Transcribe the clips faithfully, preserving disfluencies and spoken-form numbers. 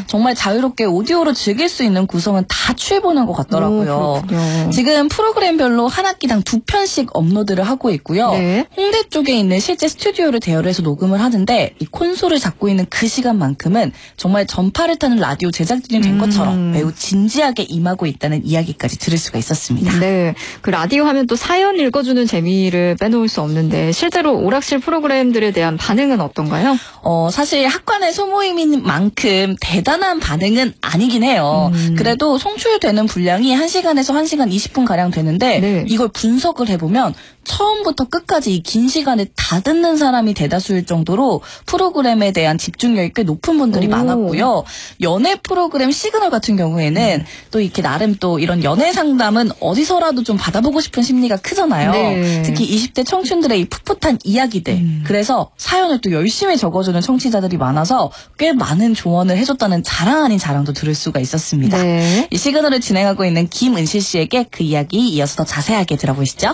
정말 자유롭게 오디오로 즐길 수 있는 구성은 다 취해보는 것 같더라고요. 오, 지금 프로그램별로 한 학기당 두 편씩 업로드를 하고 있고요. 네. 홍대 쪽에 있는 실제 스튜디오를 대여를 해서 녹음을 하는데 이 콘솔을 잡고 있는 그 시간만큼은 정말 전파를 타는 라디오 제작진이 된 것처럼 음. 매우 진지하게 임하고 있다는 이야기까지 들을 수가 있었습니다. 네, 그 라디오 하면 또 사연 읽어주는 재미를 빼놓을 수 없는데 실제로 오락실 프로그램들에 대한 반응은 어떤가요? 어, 사실 학관의 소모임인 만큼 대단한 반응은 아니긴 해요. 음. 그래도 송출되는 분량이 한 시간에서 한 시간 이십 분가량 되는데 네. 이걸 분석을 해보면 처음부터 끝까지 이 긴 시간에 다 듣는 사람이 대다수일 정도로 프로그램에 대한 집중력이 꽤 높은 분들이 오. 많았고요. 연애 프로그램 시그널 같은 경우에는 음. 또 이렇게 나름 또 이런 연애 상담은 어디서라도 좀 받아보고 싶은 심리가 크잖아요. 네. 특히 이십 대 청춘들의 이 풋풋한 이야기들. 음. 그래서 사연을 또 열심히 적어주는 청취자들이 많아서 꽤 많은 조언을 해줬다는 자랑 아닌 자랑도 들을 수가 있었습니다. 네. 이 시그널을 진행하고 있는 김은실 씨에게 그 이야기 이어서 더 자세하게 들어보시죠.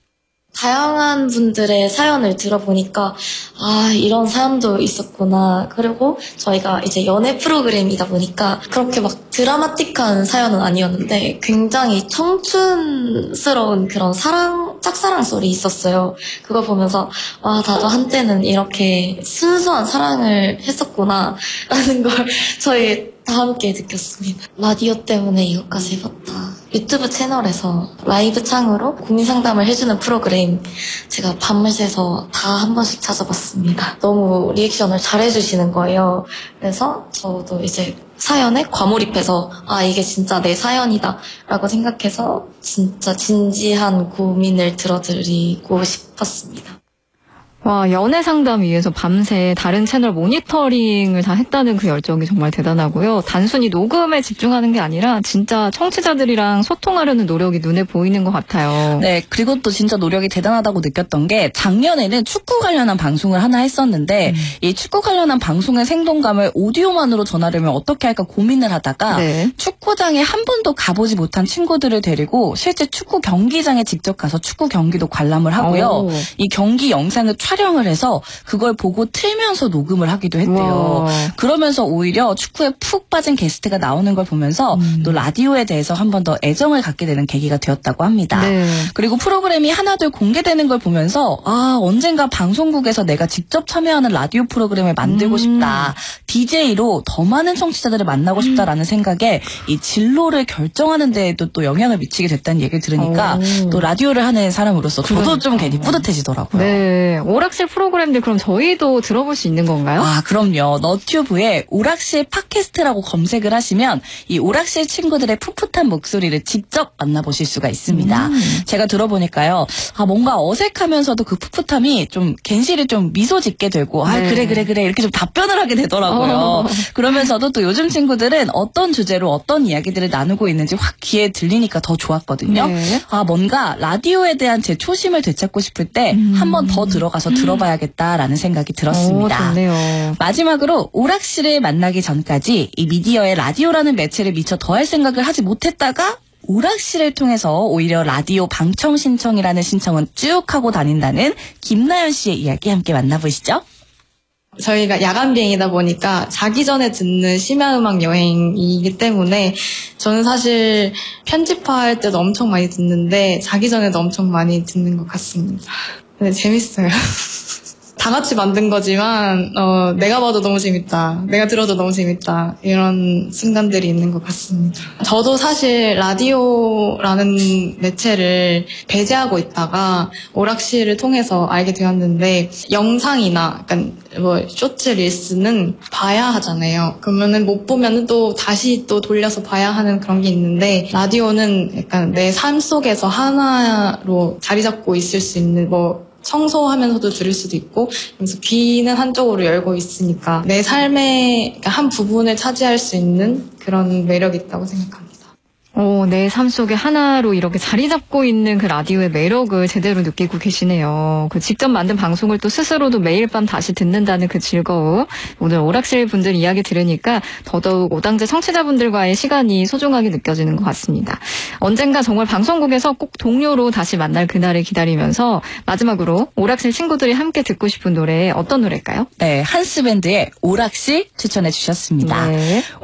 다양한 분들의 사연을 들어보니까 아 이런 사연도 있었구나. 그리고 저희가 이제 연애 프로그램이다 보니까 그렇게 막 드라마틱한 사연은 아니었는데 굉장히 청춘스러운 그런 사랑 짝사랑 썰이 있었어요. 그거 보면서 와 나도 한때는 이렇게 순수한 사랑을 했었구나 라는 걸 저희 다 함께 느꼈습니다. 라디오 때문에 이것까지 해봤다. 유튜브 채널에서 라이브 창으로 고민 상담을 해주는 프로그램 제가 밤을 새서 다 한 번씩 찾아봤습니다. 너무 리액션을 잘해주시는 거예요. 그래서 저도 이제 사연에 과몰입해서 아 이게 진짜 내 사연이다 라고 생각해서 진짜 진지한 고민을 들어드리고 싶었습니다. 와, 연애 상담 위해서 밤새 다른 채널 모니터링을 다 했다는 그 열정이 정말 대단하고요. 단순히 녹음에 집중하는 게 아니라 진짜 청취자들이랑 소통하려는 노력이 눈에 보이는 것 같아요. 네, 그리고 또 진짜 노력이 대단하다고 느꼈던 게 작년에는 축구 관련한 방송을 하나 했었는데 음. 이 축구 관련한 방송의 생동감을 오디오만으로 전하려면 어떻게 할까 고민을 하다가 네. 축구장에 한 번도 가보지 못한 친구들을 데리고 실제 축구 경기장에 직접 가서 축구 경기도 관람을 하고요. 오. 이 경기 영상을 촬영을 해서 그걸 보고 틀면서 녹음을 하기도 했대요. 와. 그러면서 오히려 축구에 푹 빠진 게스트가 나오는 걸 보면서 음. 또 라디오에 대해서 한 번 더 애정을 갖게 되는 계기가 되었다고 합니다. 네. 그리고 프로그램이 하나둘 공개되는 걸 보면서 아 언젠가 방송국에서 내가 직접 참여하는 라디오 프로그램을 만들고 음. 싶다. 디제이로 더 많은 청취자들을 만나고 싶다라는 음. 생각에 이 진로를 결정하는 데에도 또 영향을 미치게 됐다는 얘기를 들으니까 오. 또 라디오를 하는 사람으로서 저도 그러니까. 좀 괜히 뿌듯해지더라고요. 네. 오락실 프로그램들 그럼 저희도 들어볼 수 있는 건가요? 아, 그럼요. 너튜브에 오락실 팟캐스트라고 검색을 하시면 이 오락실 친구들의 풋풋한 목소리를 직접 만나보실 수가 있습니다. 음. 제가 들어보니까요. 아, 뭔가 어색하면서도 그 풋풋함이 좀 괜시리 좀 미소 짓게 되고 아, 네. 그래 그래 그래 이렇게 좀 답변을 하게 되더라고요. 어. 그러면서도 또 요즘 친구들은 어떤 주제로 어떤 이야기들을 나누고 있는지 확 귀에 들리니까 더 좋았거든요. 네. 아, 뭔가 라디오에 대한 제 초심을 되찾고 싶을 때 한 번 더 들어가서 음. 들어봐야겠다라는 생각이 들었습니다. 오, 좋네요. 마지막으로 오락실을 만나기 전까지 이 미디어에 라디오라는 매체를 미처 더할 생각을 하지 못했다가 오락실을 통해서 오히려 라디오 방청 신청이라는 신청은 쭉 하고 다닌다는 김나연 씨의 이야기 함께 만나보시죠. 저희가 야간 비행이다 보니까 자기 전에 듣는 심야음악 여행이기 때문에 저는 사실 편집할 때도 엄청 많이 듣는데 자기 전에도 엄청 많이 듣는 것 같습니다. 네, 재밌어요. 다 같이 만든 거지만 어, 내가 봐도 너무 재밌다. 내가 들어도 너무 재밌다. 이런 순간들이 있는 것 같습니다. 저도 사실 라디오라는 매체를 배제하고 있다가 오락실을 통해서 알게 되었는데 영상이나 약간 뭐 쇼츠 릴스는 봐야 하잖아요. 그러면은 못 보면은 또 다시 또 돌려서 봐야 하는 그런 게 있는데 라디오는 약간 내 삶 속에서 하나로 자리 잡고 있을 수 있는 뭐 청소하면서도 들을 수도 있고 그래서 귀는 한쪽으로 열고 있으니까 내 삶의 한 부분을 차지할 수 있는 그런 매력이 있다고 생각합니다. 오, 내 삶 속에 하나로 이렇게 자리 잡고 있는 그 라디오의 매력을 제대로 느끼고 계시네요. 그 직접 만든 방송을 또 스스로도 매일 밤 다시 듣는다는 그 즐거움. 오늘 오락실 분들 이야기 들으니까 더더욱 오당제 청취자분들과의 시간이 소중하게 느껴지는 것 같습니다. 언젠가 정말 방송국에서 꼭 동료로 다시 만날 그날을 기다리면서 마지막으로 오락실 친구들이 함께 듣고 싶은 노래 어떤 노래일까요? 네, 한스밴드의 오락실 추천해 주셨습니다. 네.